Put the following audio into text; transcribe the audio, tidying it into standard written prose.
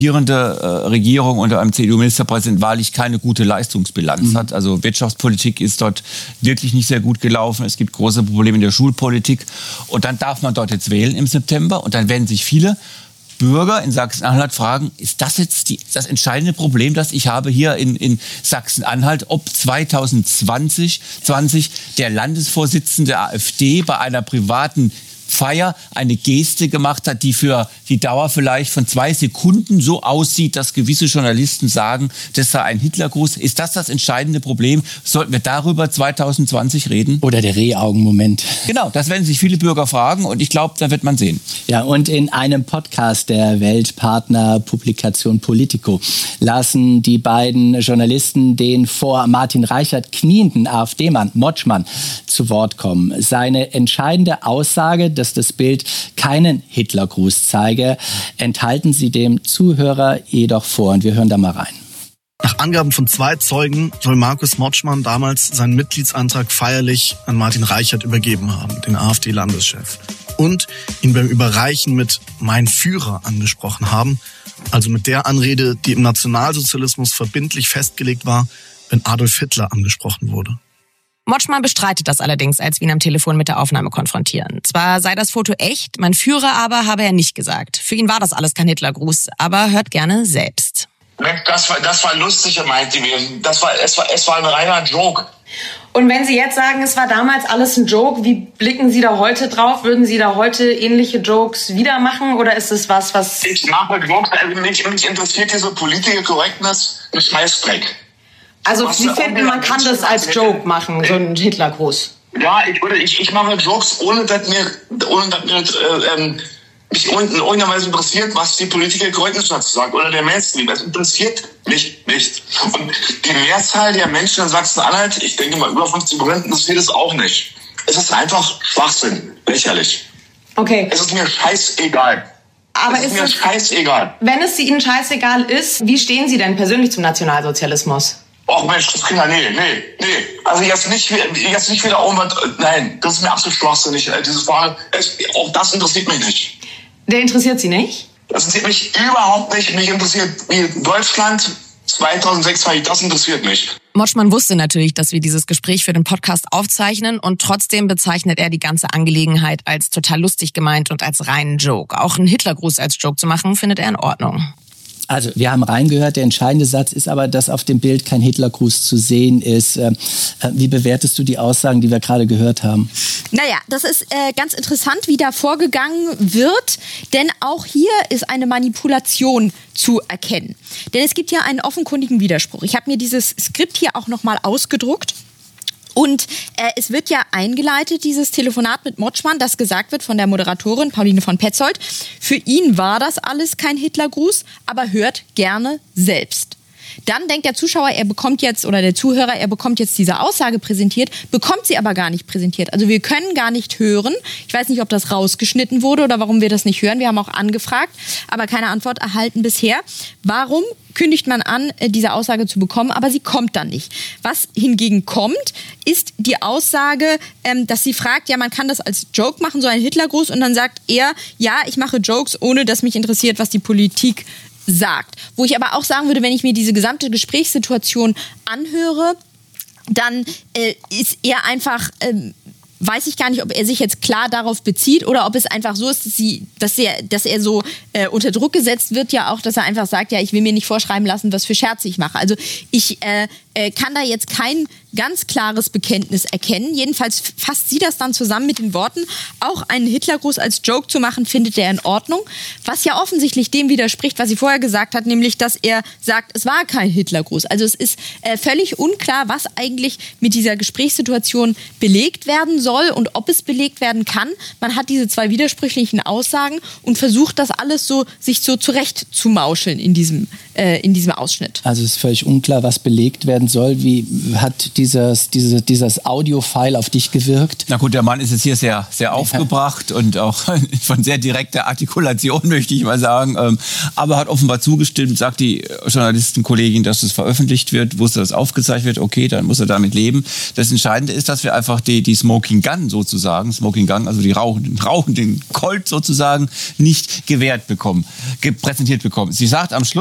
Regierung unter einem CDU-Ministerpräsidenten wahrlich keine gute Leistungsbilanz hat. Also Wirtschaftspolitik ist dort wirklich nicht sehr gut gelaufen. Es gibt große Probleme in der Schulpolitik. Und dann darf man dort jetzt wählen im September. Und dann werden sich viele Bürger in Sachsen-Anhalt fragen, ist das jetzt das entscheidende Problem, das ich habe hier in Sachsen-Anhalt, ob 2020 der Landesvorsitzende der AfD bei einer privaten Feier eine Geste gemacht hat, die für die Dauer vielleicht von 2 Sekunden so aussieht, dass gewisse Journalisten sagen, das sei ein Hitlergruß. Ist das entscheidende Problem? Sollten wir darüber 2020 reden? Oder der Rehaugen-Moment. Genau, das werden sich viele Bürger fragen und ich glaube, da wird man sehen. Ja, und in einem Podcast der Weltpartner-Publikation Politico lassen die beiden Journalisten den vor Martin Reichert knienden AfD-Mann Motschmann zu Wort kommen. Seine entscheidende Aussage, dass das Bild keinen Hitlergruß zeige, enthalten sie dem Zuhörer jedoch vor. Und wir hören da mal rein. Nach Angaben von 2 Zeugen soll Markus Motschmann damals seinen Mitgliedsantrag feierlich an Martin Reichert übergeben haben, den AfD-Landeschef. Und ihn beim Überreichen mit „Mein Führer" angesprochen haben, also mit der Anrede, die im Nationalsozialismus verbindlich festgelegt war, wenn Adolf Hitler angesprochen wurde. Motschmann bestreitet das allerdings, als wir ihn am Telefon mit der Aufnahme konfrontieren. Zwar sei das Foto echt, mein Führer aber habe er nicht gesagt. Für ihn war das alles kein Hitlergruß, aber hört gerne selbst. Das war lustig, meinte mir. Es war ein reiner Joke. Und wenn Sie jetzt sagen, es war damals alles ein Joke, wie blicken Sie da heute drauf? Würden Sie da heute ähnliche Jokes wieder machen oder ist es was... Ich mache Jokes, mich interessiert diese Political Correctness, ein Scheißdreck. Also Sie finden, man kann das als Joke machen, so ein Hitlergruß? Ja, ich mache Jokes, ohne dass mich in irgendeiner Weise interessiert, was die Political Correctness dazu sagt oder der Mainstream. Das interessiert mich nicht. Und die Mehrzahl der Menschen in Sachsen-Anhalt, ich denke mal über 50%, interessiert es auch nicht. Es ist einfach Schwachsinn, lächerlich. Okay. Es ist mir scheißegal. Aber es ist mir scheißegal. Wenn es Ihnen scheißegal ist, wie stehen Sie denn persönlich zum Nationalsozialismus? Och Mensch, das Kinder, nee. Also jetzt nicht wieder irgendwas, nein, das ist mir absolut schwachsinnig. Diese Frage, auch das interessiert mich nicht. Der interessiert Sie nicht? Das interessiert mich überhaupt nicht. Mich interessiert wie Deutschland 2006, das interessiert mich. Motschmann wusste natürlich, dass wir dieses Gespräch für den Podcast aufzeichnen und trotzdem bezeichnet er die ganze Angelegenheit als total lustig gemeint und als reinen Joke. Auch einen Hitlergruß als Joke zu machen, findet er in Ordnung. Also wir haben reingehört, der entscheidende Satz ist aber, dass auf dem Bild kein Hitlergruß zu sehen ist. Wie bewertest du die Aussagen, die wir gerade gehört haben? Naja, das ist ganz interessant, wie da vorgegangen wird, denn auch hier ist eine Manipulation zu erkennen. Denn es gibt ja einen offenkundigen Widerspruch. Ich habe mir dieses Skript hier auch nochmal ausgedruckt. Und es wird ja eingeleitet, dieses Telefonat mit Motschmann, das gesagt wird von der Moderatorin Pauline von Petzold. Für ihn war das alles kein Hitlergruß, aber hört gerne selbst. Dann denkt der Zuschauer, er bekommt jetzt, oder der Zuhörer, er bekommt jetzt diese Aussage präsentiert, bekommt sie aber gar nicht präsentiert. Also wir können gar nicht hören. Ich weiß nicht, ob das rausgeschnitten wurde oder warum wir das nicht hören. Wir haben auch angefragt, aber keine Antwort erhalten bisher. Warum kündigt man an, diese Aussage zu bekommen, aber sie kommt dann nicht. Was hingegen kommt, ist die Aussage, dass sie fragt, ja, man kann das als Joke machen, so ein Hitlergruß, und dann sagt er, ja, ich mache Jokes, ohne dass mich interessiert, was die Politik sagt. Wo ich aber auch sagen würde, wenn ich mir diese gesamte Gesprächssituation anhöre, dann ist er einfach... weiß ich gar nicht, ob er sich jetzt klar darauf bezieht oder ob es einfach so ist, dass er so unter Druck gesetzt wird, ja auch, dass er einfach sagt, ja, ich will mir nicht vorschreiben lassen, was für Scherze ich mache. Also ich kann da jetzt kein ganz klares Bekenntnis erkennen. Jedenfalls fasst sie das dann zusammen mit den Worten, auch einen Hitlergruß als Joke zu machen, findet er in Ordnung. Was ja offensichtlich dem widerspricht, was sie vorher gesagt hat, nämlich, dass er sagt, es war kein Hitlergruß. Also es ist völlig unklar, was eigentlich mit dieser Gesprächssituation belegt werden soll und ob es belegt werden kann. Man hat diese 2 widersprüchlichen Aussagen und versucht, das alles sich so zurecht zu mauscheln in diesem Ausschnitt. Also es ist völlig unklar, was belegt werden soll. Wie hat dieses Audio-File auf dich gewirkt? Na gut, der Mann ist jetzt hier sehr, sehr aufgebracht und auch von sehr direkter Artikulation, möchte ich mal sagen. Aber hat offenbar zugestimmt, sagt die Journalistenkollegin, dass es veröffentlicht wird, wusste, dass aufgezeichnet wird, okay, dann muss er damit leben. Das Entscheidende ist, dass wir einfach die Smoking Gun sozusagen, also die rauchenden Colt sozusagen, nicht präsentiert bekommen. Sie sagt am Schluss,